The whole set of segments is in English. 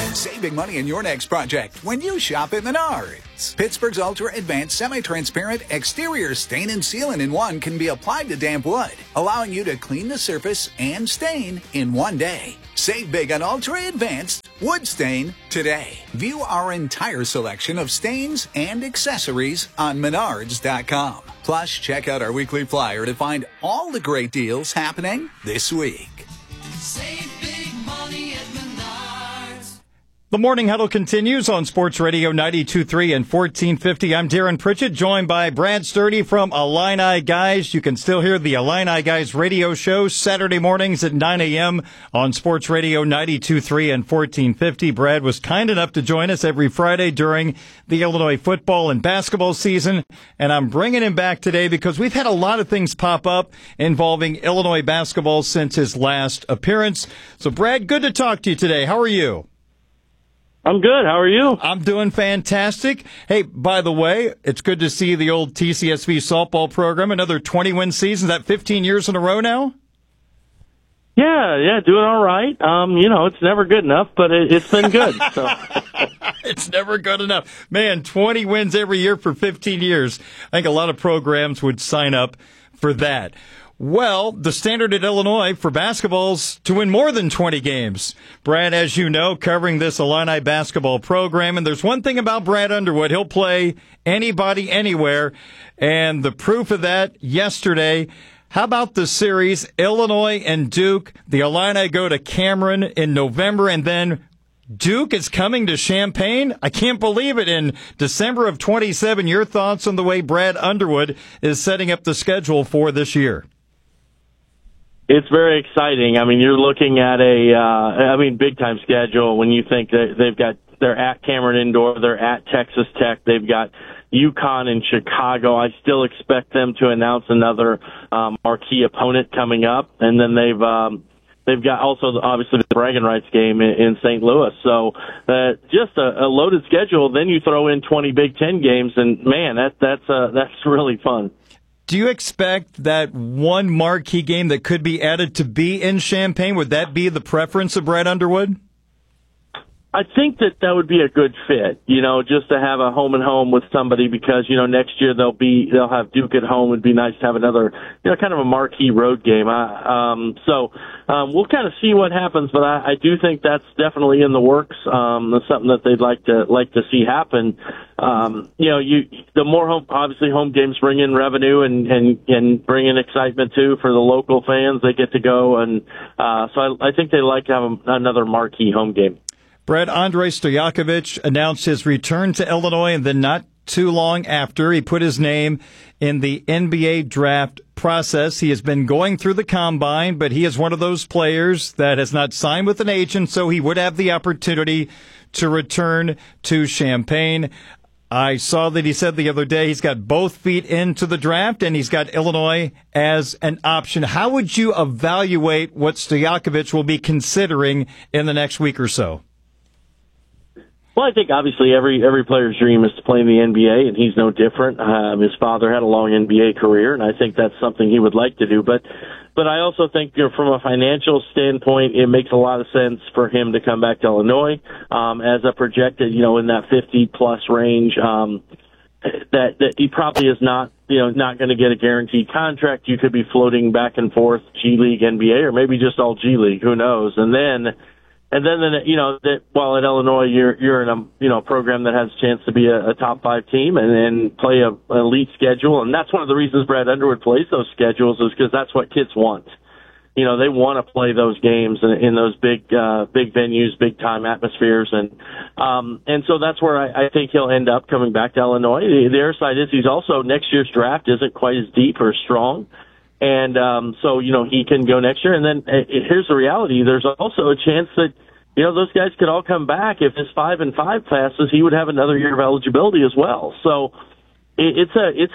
Save big money in your next project when you shop at Menards. Pittsburgh's Ultra Advanced Semi-Transparent Exterior Stain and Sealant in One can be applied to damp wood, allowing you to clean the surface and stain in one day. Save big on Ultra Advanced Wood Stain today. View our entire selection of stains and accessories on Menards.com. Plus, check out our weekly flyer to find all the great deals happening this week. Save big money at Menards. The Morning Huddle continues on Sports Radio 92.3 and 1450. I'm Darren Pritchett, joined by Brad Sturdy from Illini Guys. You can still hear the Illini Guys radio show Saturday mornings at 9 a.m. on Sports Radio 92.3 and 1450. Brad was kind enough to join us every Friday during the Illinois football and basketball season, and I'm bringing him back today because we've had a lot of things pop up involving Illinois basketball since his last appearance. So, Brad, good to talk to you today. How are you? I'm good. How are you? I'm doing fantastic. Hey, by the way, it's good to see the old TCSV softball program, another 20-win season. Is that 15 years in a row now? Yeah, doing all right. It's never good enough, but it's been good. So. It's never good enough. Man, 20 wins every year for 15 years. I think a lot of programs would sign up for that. Well, the standard at Illinois for basketball is to win more than 20 games. Brad, as you know, covering this Illini basketball program, and there's one thing about Brad Underwood. He'll play anybody, anywhere, and the proof of that yesterday. How about the series, Illinois and Duke? The Illini go to Cameron in November, and then Duke is coming to Champaign. I can't believe it. In December of 27, your thoughts on the way Brad Underwood is setting up the schedule for this year? It's very exciting. I mean, you're looking at big time schedule when you think that they're at Cameron Indoor, they're at Texas Tech, they've got UConn and Chicago. I still expect them to announce another marquee opponent coming up, and then they've got also obviously the bragging rights game in St. Louis. So just a loaded schedule. Then you throw in 20 Big Ten games, and man, that's really fun. Do you expect that one marquee game that could be added to be in Champaign? Would that be the preference of Brad Underwood? I think that would be a good fit, just to have a home and home with somebody because, next year they'll have Duke at home. It'd be nice to have another, kind of a marquee road game. We'll kind of see what happens, but I do think that's definitely in the works. That's something that they'd like to see happen. The more home games bring in revenue and bring in excitement too for the local fans. They get to go, and so I think they like to have another marquee home game. Brad, Andrei Stojakovic announced his return to Illinois, and then not too long after, he put his name in the NBA draft process. He has been going through the combine, but he is one of those players that has not signed with an agent, so he would have the opportunity to return to Champaign. I saw that he said the other day he's got both feet into the draft, and he's got Illinois as an option. How would you evaluate what Stojakovic will be considering in the next week or so? Well, I think obviously every player's dream is to play in the NBA, and he's no different. His father had a long NBA career, and I think that's something he would like to do. But I also think, from a financial standpoint, it makes a lot of sense for him to come back to Illinois as a projected, in that 50-plus range. That he probably is not going to get a guaranteed contract. You could be floating back and forth G League, NBA, or maybe just all G League. Who knows? And then that while at Illinois you're in a program that has a chance to be a top 5 team and play a elite schedule, and that's one of the reasons Brad Underwood plays those schedules is because that's what kids want. They want to play those games in those big venues, big time atmospheres, and so that's where I think he'll end up coming back to Illinois. The other side is he's also next year's draft isn't quite as deep or strong. And so he can go next year. And then here's the reality. There's also a chance that, those guys could all come back. If his 5-5 passes, he would have another year of eligibility as well. So it's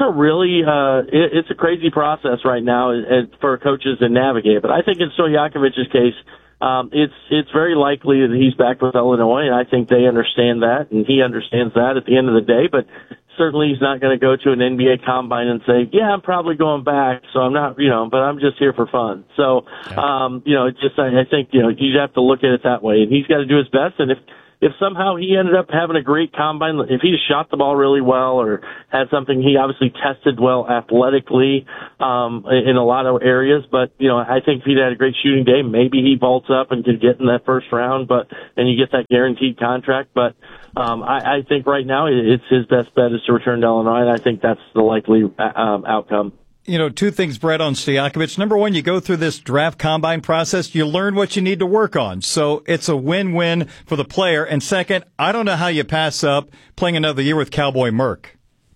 a crazy process right now for coaches to navigate. But I think in Stojakovic's case, it's very likely that he's back with Illinois, and I think they understand that, and he understands that at the end of the day. But certainly he's not going to go to an NBA combine and say, yeah, I'm probably going back, so I'm not, but I'm just here for fun. So, I think, you have to look at it that way, and he's got to do his best. And if somehow he ended up having a great combine, if he shot the ball really well or had something, he obviously tested well athletically in a lot of areas. But, I think if he'd had a great shooting day, maybe he vaults up and could get in that first round, and you get that guaranteed contract. But I think right now it's his best bet is to return to Illinois, and I think that's the likely outcome. Two things, Brett, on Stojakovic. Number one, you go through this draft combine process, you learn what you need to work on. So it's a win-win for the player. And second, I don't know how you pass up playing another year with Cowboy Merck.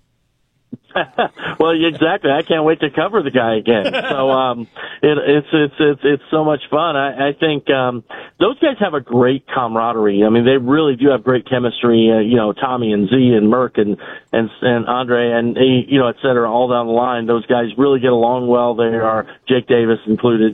Well, exactly. I can't wait to cover the guy again. So it's so much fun. I think those guys have a great camaraderie. I mean, they really do have great chemistry. Tommy and Z and Merck and Andre and et cetera, all down the line. Those guys really get along well. They are Jake Davis included.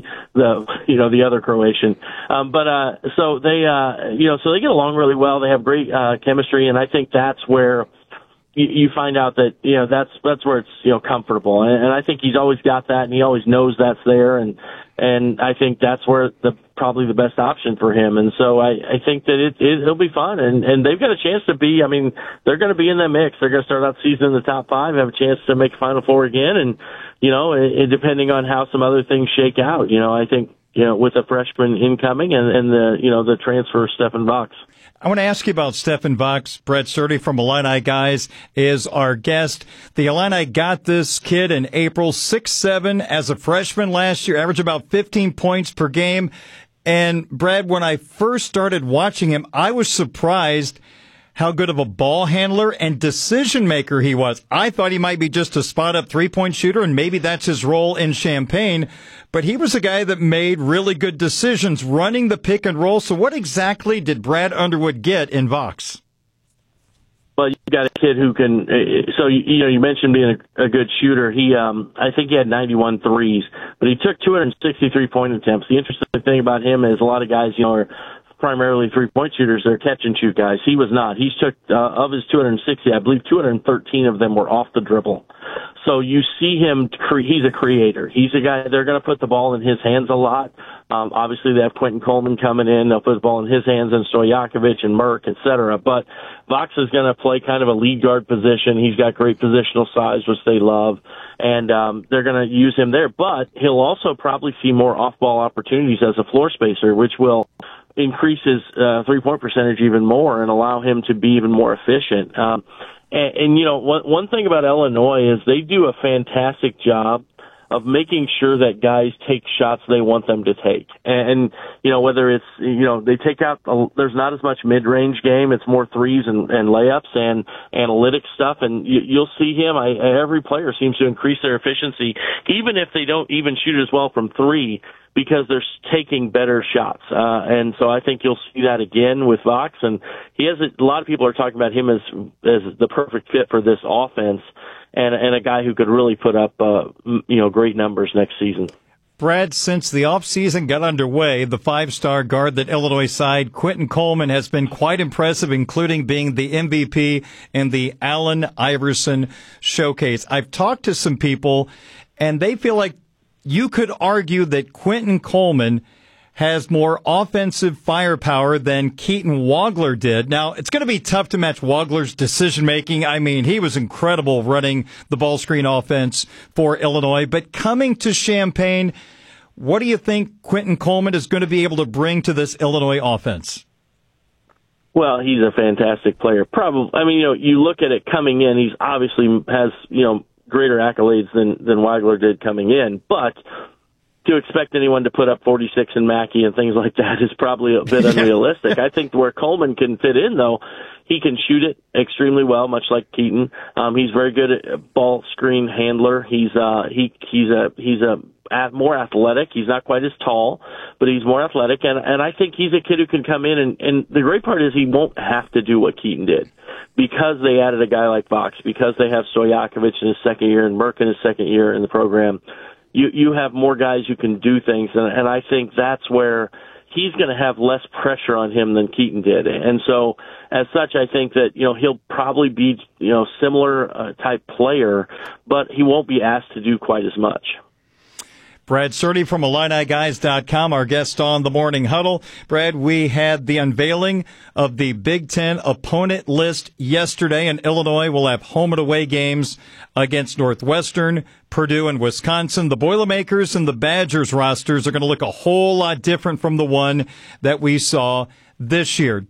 The other Croatian. So they get along really well. They have great chemistry, and I think that's where you find out that, that's where it's, comfortable. And I think he's always got that, and he always knows that's there. And I think that's where probably the best option for him. And so I think that it'll be fun. And they've got a chance to be, they're going to be in that mix. They're going to start out the season in the top 5, have a chance to make Final Four again. And, depending on how some other things shake out, I think, with a freshman incoming and the transfer of Stefan Vox. I want to ask you about Stefan Vox. Brett Sturdy from Illini Guys is our guest. The Illini got this kid in April, 6'7", as a freshman last year, averaged about 15 points per game. And Brad, when I first started watching him, I was surprised how good of a ball handler and decision maker he was. I thought he might be just a spot up 3-point shooter, and maybe that's his role in Champaign. But he was a guy that made really good decisions running the pick and roll. So what exactly did Brad Underwood get in Vox? Well, you got a kid who can. So you mentioned being a good shooter. He, I think he had 91 threes, but he took 263 point attempts. The interesting thing about him is a lot of guys, are primarily 3-point shooters. They're catch and shoot guys. He was not. He took of his 260, I believe 213 of them were off the dribble. So you see him. He's a creator. He's a guy. They're going to put the ball in his hands a lot. Obviously, they have Quentin Coleman coming in. They'll put the ball in his hands, and Stojakovic and Merck, et cetera. But Vox is going to play kind of a lead guard position. He's got great positional size, which they love, and they're going to use him there. But he'll also probably see more off-ball opportunities as a floor spacer, which will increase his three-point percentage even more and allow him to be even more efficient. One thing about Illinois is they do a fantastic job of making sure that guys take shots they want them to take. And whether it's, they take out, there's not as much mid-range game. It's more threes and layups and analytic stuff. And you'll see him. Every player seems to increase their efficiency, even if they don't even shoot as well from three, because they're taking better shots. And so I think you'll see that again with Vox. And he has a lot of people are talking about him as the perfect fit for this offense and a guy who could really put up, great numbers next season. Brad, since the offseason got underway, the 5-star guard that Illinois side, Quentin Coleman, has been quite impressive, including being the MVP in the Allen Iverson Showcase. I've talked to some people, and they feel like you could argue that Quentin Coleman has more offensive firepower than Keaton Wagler did. Now, it's going to be tough to match Wagler's decision-making. I mean, he was incredible running the ball screen offense for Illinois. But coming to Champaign, what do you think Quentin Coleman is going to be able to bring to this Illinois offense? Well, he's a fantastic player. Probably, you look at it coming in, he's obviously has, greater accolades than Wagler did coming in, but to expect anyone to put up 46 in Mackey and things like that is probably a bit unrealistic. I think where Coleman can fit in, though, he can shoot it extremely well, much like Keaton. He's very good at ball screen handler. He's more athletic. He's not quite as tall, but he's more athletic, and I think he's a kid who can come in, and the great part is he won't have to do what Keaton did because they added a guy like Vox, because they have Stojakovic in his second year and Merck in his second year in the program. You have more guys who can do things, and I think that's where he's going to have less pressure on him than Keaton did. And so, as such, I think that, he'll probably be, similar type player, but he won't be asked to do quite as much. Brad Surdy from IlliniGuys.com, our guest on the Morning Huddle. Brad, we had the unveiling of the Big Ten opponent list yesterday, and Illinois will have home and away games against Northwestern, Purdue, and Wisconsin. The Boilermakers and the Badgers rosters are going to look a whole lot different from the one that we saw this year.